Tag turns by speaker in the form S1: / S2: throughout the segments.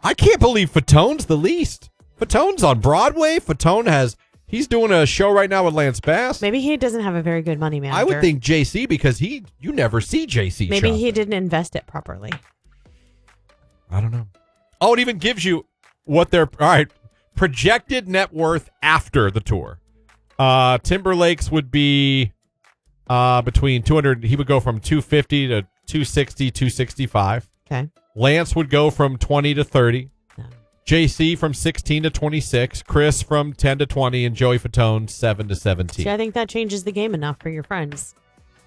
S1: I can't believe Fatone's the least. Fatone's on Broadway. He's doing a show right now with Lance Bass.
S2: Maybe he doesn't have a very good money manager.
S1: I would think JC because you never see JC.
S2: Maybe he didn't invest it properly.
S1: I don't know. Oh, it even gives you what their projected net worth after the tour. Timberlake's would be between 200. He would go from 250 to 260, 265.
S2: Okay.
S1: Lance would go from 20 to 30. No. JC from 16 to 26. Chris from 10 to 20, and Joey Fatone 7 to 17.
S2: See, I think that changes the game enough for your friends.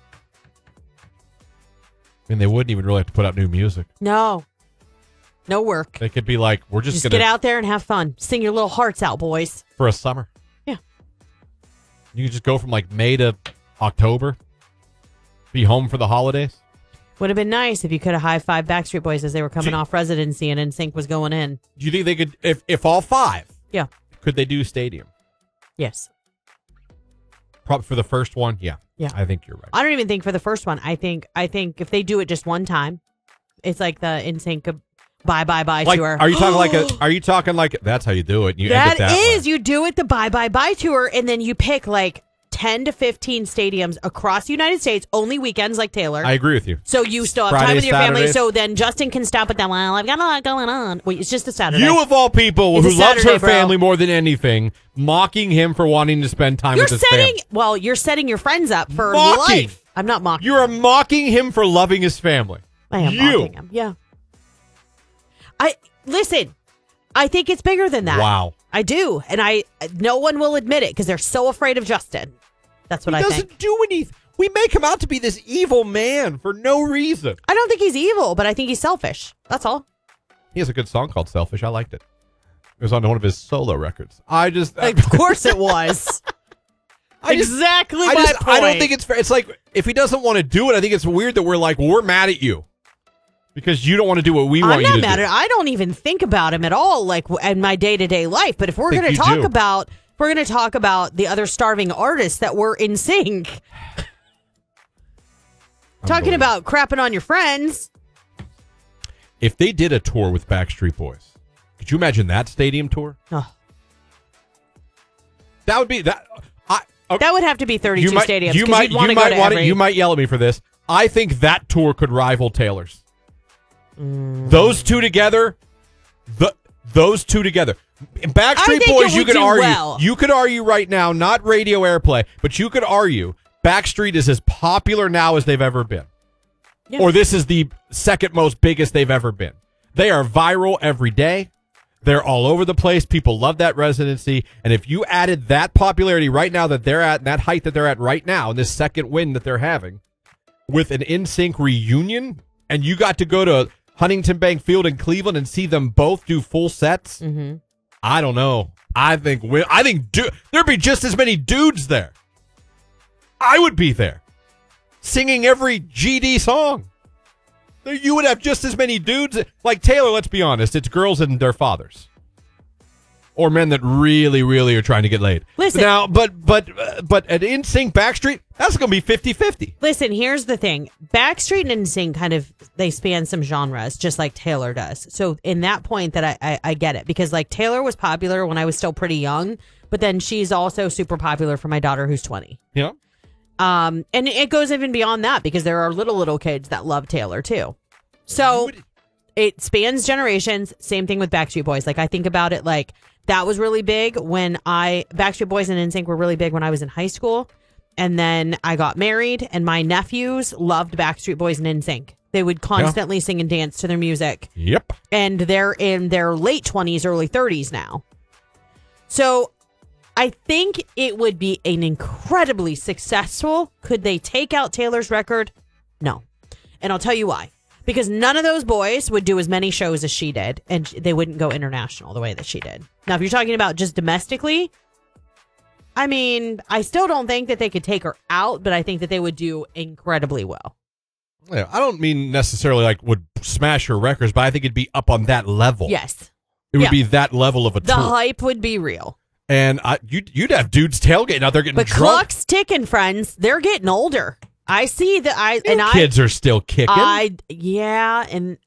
S1: I mean, they wouldn't even really have to put out new music.
S2: No work.
S1: They could be like, we're just going to
S2: get out there and have fun. Sing your little hearts out, boys.
S1: For a summer.
S2: Yeah.
S1: You could just go from like May to October. Be home for the holidays.
S2: Would have been nice if you could have high-fived Backstreet Boys as they were coming off residency and NSYNC was going in.
S1: Do you think they could, if all five?
S2: Yeah.
S1: Could they do stadium?
S2: Yes.
S1: Probably for the first one, yeah.
S2: Yeah.
S1: I think you're right.
S2: I don't even think for the first one. I think if they do it just one time, it's like the NSYNC Bye Bye Bye tour.
S1: Are you talking like that's how you do it? You
S2: that is, you do it the Bye Bye Bye tour, and then you pick like 10 to 15 stadiums across the United States, only weekends like Taylor.
S1: I agree with you.
S2: So you still have time with your family, so then Justin can stop at that. Well, I've got a lot going on. Wait, it's just a Saturday.
S1: You of all people who loves her family more than anything, mocking him for wanting to spend time with his family.
S2: Well, you're setting your friends up for life. I'm not mocking.
S1: You are mocking him for loving his family.
S2: I am mocking him. Yeah. Listen, I think it's bigger than that.
S1: Wow.
S2: I do. And no one will admit it because they're so afraid of Justin. That's what I think.
S1: He doesn't do anything. We make him out to be this evil man for no reason.
S2: I don't think he's evil, but I think he's selfish. That's all.
S1: He has a good song called Selfish. I liked it. It was on one of his solo records.
S2: Of course it was. Exactly my point.
S1: I don't think it's fair. It's like, if he doesn't want to do it, I think it's weird that we're like, we're mad at you. Because you don't want to do what we want you to do.
S2: I'm not mad at it. I don't even think about him at all, like in my day-to-day life. But if we're going to talk about the other starving artists that were in sync, talking about crapping on your friends.
S1: If they did a tour with Backstreet Boys, could you imagine that stadium tour?
S2: Oh.
S1: That would be that.
S2: That would have to be 32 stadiums. You
S1: might yell at me for this. I think that tour could rival Taylor's. Those two together, Backstreet Boys, you could argue. Well. You could argue right now, not radio airplay, but you could argue Backstreet is as popular now as they've ever been. Yeah. Or this is the second most biggest they've ever been. They are viral every day. They're all over the place. People love that residency. And if you added that popularity right now that they're at, and that height that they're at right now, and this second win that they're having, with an NSYNC reunion, and you got to go to Huntington Bank Field in Cleveland and see them both do full sets, I don't know. I think there'd be just as many dudes there. I would be there, singing every GD song. You would have just as many dudes. Like Taylor, let's be honest, it's girls and their fathers. Or men that really, really are trying to get laid.
S2: Listen.
S1: Now, but at NSYNC Backstreet, that's going to be 50-50.
S2: Listen, here's the thing. Backstreet and NSYNC they span some genres, just like Taylor does. So in that point that I get it. Because like Taylor was popular when I was still pretty young, but then she's also super popular for my daughter who's 20.
S1: Yeah.
S2: And it goes even beyond that because there are little kids that love Taylor too. So it spans generations. Same thing with Backstreet Boys. Like I think about it like that was really big Backstreet Boys and NSYNC were really big when I was in high school. And then I got married and my nephews loved Backstreet Boys and NSYNC. They would constantly sing and dance to their music.
S1: Yep.
S2: And they're in their late 20s, early 30s now. So I think it would be an incredibly successful. Could they take out Taylor's record? No. And I'll tell you why. Because none of those boys would do as many shows as she did, and they wouldn't go international the way that she did. Now, if you're talking about just domestically, I mean, I still don't think that they could take her out, but I think that they would do incredibly well.
S1: Yeah, I don't mean necessarily like would smash her records, but I think it'd be up on that level.
S2: Yes.
S1: It would be that level of a tour.
S2: The hype would be real.
S1: And you'd have dudes tailgating out there getting drunk.
S2: But clock's ticking, friends. They're getting older. I see that.
S1: Kids are still kicking.
S2: Yeah, and